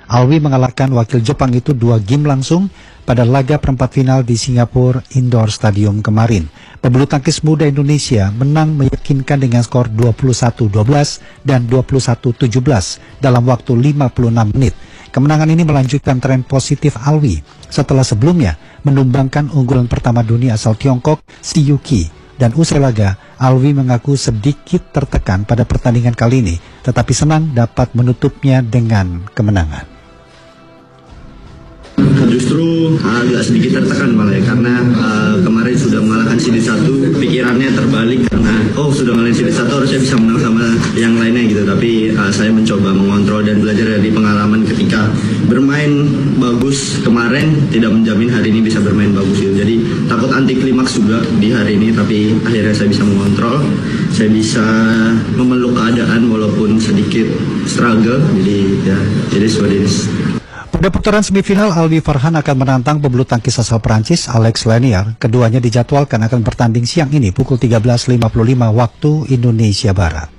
Alwi mengalahkan wakil Jepang itu 2 game langsung pada laga perempat final di Singapore Indoor Stadium kemarin. Pebulu tangkis muda Indonesia menang meyakinkan dengan skor 21-12 dan 21-17 dalam waktu 56 menit. Kemenangan ini melanjutkan tren positif Alwi setelah sebelumnya menumbangkan unggulan pertama dunia asal Tiongkok, Si Yuki. Dan usai laga, Alwi mengaku sedikit tertekan pada pertandingan kali ini, tetapi senang dapat menutupnya dengan kemenangan. Justru agak sedikit tertekan malah ya, karena kemarin sudah mengalahkan seri 1, pikirannya terbalik karena sudah mengalahkan seri 1 harusnya bisa menang sama yang lainnya gitu. Tapi saya mencoba mengontrol dan belajar dari pengalaman ketika bermain bagus kemarin tidak menjamin hari ini bisa bermain bagus gitu. Jadi takut anti klimaks juga di hari ini, tapi akhirnya saya bisa mengontrol, saya bisa memeluk keadaan walaupun sedikit struggle. Jadi ya, jadi seperti ini. Pada putaran semifinal, Alwi Farhan akan menantang pebulu tangkis asal Perancis Alex Lenier. Keduanya dijadwalkan akan bertanding siang ini pukul 13.55 waktu Indonesia Barat.